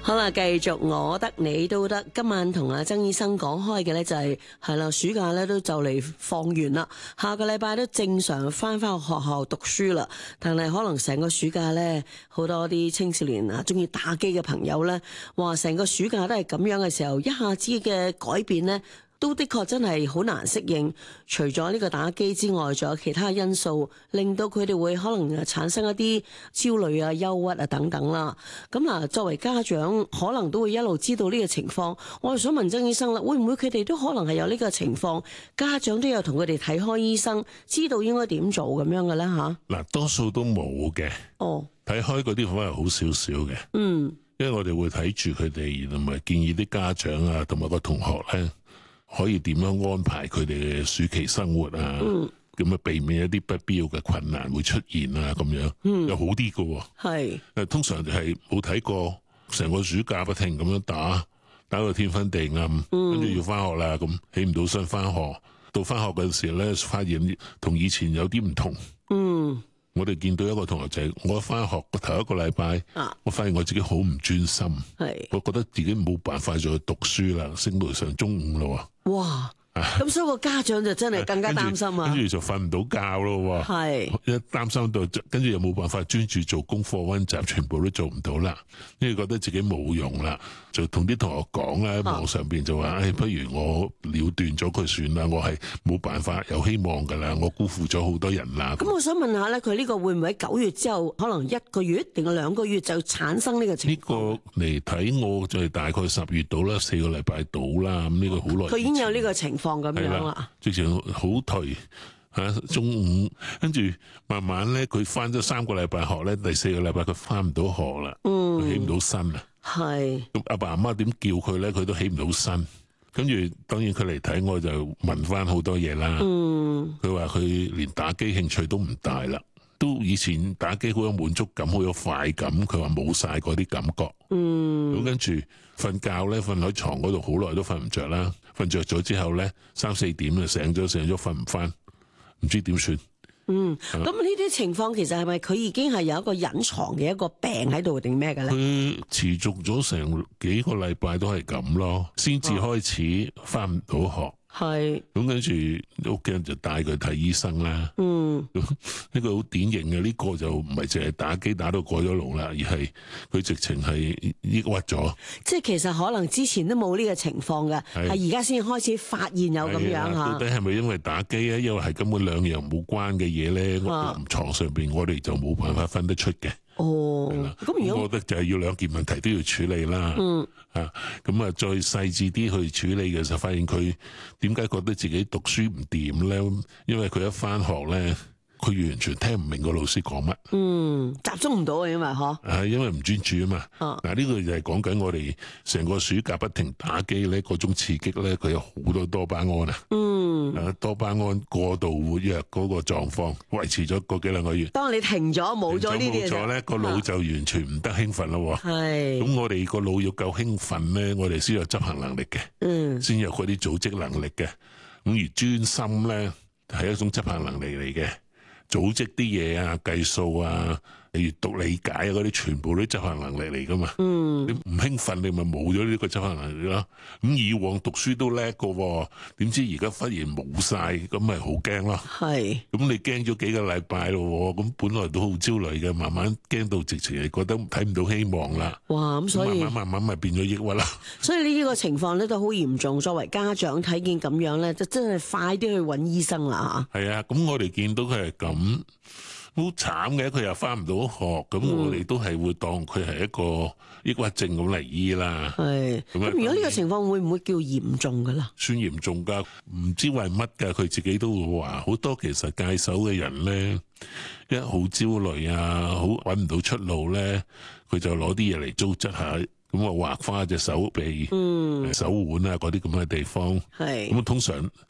好啦，繼續我得你都得。今晚同阿曾醫生講開嘅呢就係啦，暑假呢都就嚟放完啦，下個禮拜都正常翻學校讀書啦。但係可能成個暑假呢，好多啲青少年啊，中意打機嘅朋友呢，話成個暑假都係咁樣嘅時候，一下子嘅改變呢，都的確真係好難適應，除咗呢個打機之外，仲有其他因素令到佢哋會可能產生一啲焦慮啊、憂鬱啊等等啦。咁嗱，作為家長，可能都會一路知道呢個情況。我就想問曾醫生啦，會唔會佢哋都可能係有呢個情況？家長都有同佢哋睇開醫生，知道應該點做咁樣嘅咧吓？嗱， 多數都冇嘅。 哦， 睇開嗰啲反而好少少嘅。 嗯， 因為我哋會睇住佢哋，同埋建議啲家長啊，同埋個同學咧，可以點樣安排佢哋嘅暑期生活啊？咁啊，避免一啲不必要嘅困難會出現啊，咁樣，又好啲嘅。係，通常就係冇睇過成個暑假不停咁樣打到天昏地暗，跟住要翻學啦，咁起唔到身翻學，到翻學嗰時咧，發現同以前有啲唔同。我哋見到一個同學仔，我翻學個頭一個禮拜，我發現我自己好唔專心，我覺得自己冇辦法再去讀書啦，升到上中午咯。哇！ 咁所以個家長就真係更加擔心啊， 跟住就瞓唔到覺咯。係一擔心到，跟住又冇辦法專注做功課溫習，全部都做唔到啦。因為覺得自己冇用啦，就同啲同學講啦，喺網上邊就話，不如我了斷咗佢算啦，我係冇辦法有希望噶啦，我辜負咗好多人啦。咁我想問下咧，佢呢個會唔會喺9月之後，可能1個月定係2個月就產生呢個情況？呢個嚟睇，我就係大概10月到啦，4個禮拜到啦。咁呢個好耐。佢已經有呢個情況咁樣啦， 直情好頹吓，中午跟住慢慢咧，佢翻咗3個禮拜學咧，第4個禮拜佢翻唔到學啦，佢起唔到身啊。係咁阿爸阿媽點叫佢咧，佢都起唔到身。跟住當然佢嚟睇我就問翻好多嘢啦。佢話佢連打機興趣都唔大啦，都以前打機好有滿足感，好有快感，佢話冇晒嗰啲感覺。咁跟住瞓覺咧，瞓喺床嗰度好耐都瞓唔着啦。瞓着咗之後咧，3、4點就醒咗，瞓唔翻，唔知點算。 咁呢啲情況其實係咪佢已經係有一個隱藏嘅一個病喺度定咩嘅咧？ 佢持續咗成幾個禮拜都係咁咯，先至開始翻唔到學。係咁跟住屋企人就帶佢睇醫生啦。呢個好典型嘅，呢個就唔係淨係打機打到過咗龍啦，而係佢直情係抑鬱咗。即係其實可能之前都冇呢個情況嘅，係而家先開始發現有咁樣吓。 到底係咪因為打機啊？因為係根本兩樣冇關嘅嘢咧，臨床上邊我哋就冇辦法分得出嘅。咁如果我覺得就係要兩件問題都要處理啦。咁啊再細緻啲去處理嘅時候，發現佢點解覺得自己讀書唔掂咧？因為佢一翻學咧，佢完全聽唔明個老師講乜。集中唔到啊，因為因為唔專注啊嘛。嗱，呢個就係講緊我哋成個暑假不停打機咧，嗰種刺激咧，佢有好多多巴胺啊。多巴胺過度活躍嗰個狀況維持咗個幾兩個月。當你停咗冇咗呢啲嘢咧，個腦就完全唔得興奮咯。係咁，我哋個腦要夠興奮咧，我哋先有執行能力嘅。先有嗰啲組織能力嘅。咁而專心咧係一種執行能力嚟嘅。組織啲嘢啊，計數啊，閱讀理解啊，嗰啲全部都執行能力嚟噶嘛。你唔興奮，你咪冇咗呢個執行能力咯。咁以往讀書都叻噶，點知而家忽然冇晒，咁咪好驚咯。係。咁你驚咗幾個禮拜咯，咁本來都好焦慮嘅，慢慢驚到直情係覺得睇唔到希望啦。哇！咁所以慢慢咪變咗抑鬱啦。所以呢個情況咧都好嚴重。作為家長睇見咁樣咧，就真係快啲去揾醫生啦吓。係啊，咁我哋見到佢係咁。好慘嘅，佢又翻唔到學，咁我哋都係會當佢係一個抑鬱症咁嚟醫啦。係咁如果呢個情況會唔會叫嚴重噶啦？算嚴重噶，唔知為乜噶，佢自己都會話好多。其實戒手嘅人咧，一好焦慮啊，好搵唔到出路咧，佢就攞啲嘢嚟糟質下，咁啊劃花隻手臂、手腕啊嗰啲咁嘅地方。係咁通常。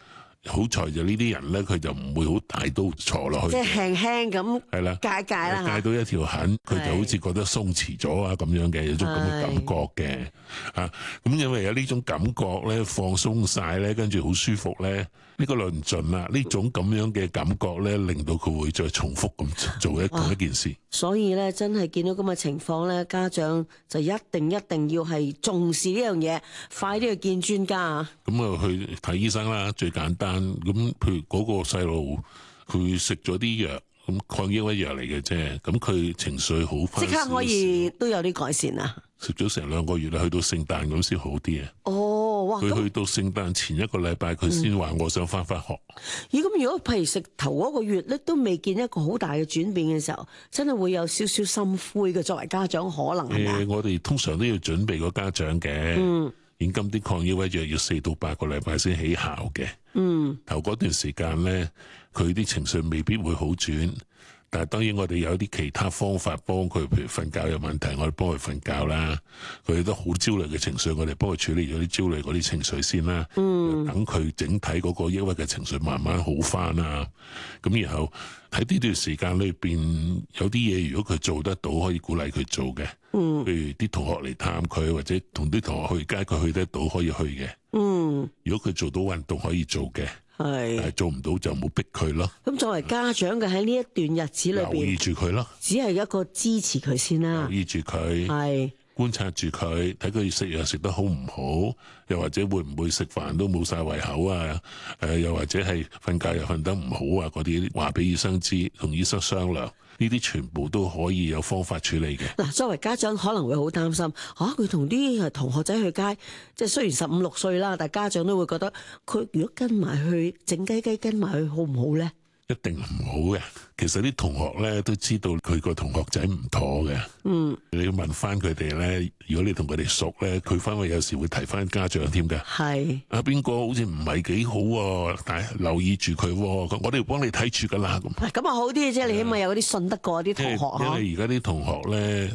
好在就呢啲人咧，佢就唔會好大刀鋤落去， 即係輕輕咁係啦， 戒啦， 戒到一條痕，佢就好似覺得鬆弛咗啊咁樣嘅，有種咁嘅感覺嘅啊。咁因為有呢種感覺咧，放鬆晒咧，跟住好舒服咧，呢個論盡啦，呢種咁樣嘅感覺咧，令到佢會再重複咁做同一件事。 所以咧，真係見到咁嘅情況咧，家長就一定要係重視呢樣嘢，快啲去見專家啊！ 咁啊，去睇醫生啦，最簡單。咁譬如嗰個細路，佢食咗啲藥，咁抗抑鬱藥嚟嘅啫。咁佢情緒好翻，即刻可以都有啲改善啊！ 食咗成2個月啦，去到聖誕咁先好啲啊！ 哦，哇！ 佢去到聖誕前1個禮拜，佢先話我想翻學。 咁如果譬如食頭嗰個月咧，都未見一個好大嘅轉變嘅時候，真係會有少少心灰嘅。作為家長，可能我哋通常都要準備個家長嘅。現今啲抗抑鬱藥要4到8個禮拜先起效嘅。頭嗰段時間咧，佢啲情緒未必會好轉。但係當然我哋有啲其他方法幫佢，譬如瞓覺有問題，我哋幫佢瞓覺啦。佢都好焦慮嘅情緒，我哋幫佢處理咗啲焦慮嗰啲情緒先啦。等佢整體嗰個抑鬱嘅情緒慢慢好翻啊。咁然後喺呢段時間裏邊有啲嘢，如果佢做得到，可以鼓勵佢做嘅。譬如啲同學嚟探佢，或者同啲同學去街，佢去得到可以去嘅。如果佢做到運動可以做嘅。但係做唔到就冇逼佢咯。咁作為家長嘅喺呢一段日子裏邊， 留意住佢咯， 只係一個支持佢先啦。 留意住佢，觀察住佢，睇佢食藥食得好唔好，又或者會唔會食飯都冇晒胃口啊？又或者係瞓覺又瞓得唔好啊？嗰啲話俾醫生知，同醫生商量。呢啲全部都可以有方法處理嘅。嗱，作為家長可能會好擔心，佢同啲同學仔去街，即係雖然15、16歲啦，但係家長都會覺得佢如果跟埋去，靜雞雞跟埋去，好唔好咧？一定唔好嘅。其實啲同學咧都知道佢個同學仔唔妥嘅。你要問翻佢哋咧，如果你同佢哋熟咧，佢翻去有時會提翻家長添㗎。係啊，邊個好似唔係幾好喎？但係留意住佢，我哋幫你睇住㗎啦。咁啊好啲啫，你起碼有嗰啲信得過啲同學。因為而家啲同學咧。